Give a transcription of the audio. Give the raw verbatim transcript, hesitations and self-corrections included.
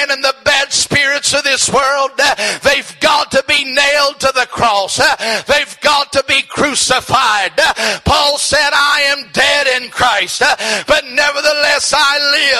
man and the bad spirits of this world, they've got to be nailed to the cross. They've got to be crucified. Paul said, I am dead in Christ, but nevertheless I live.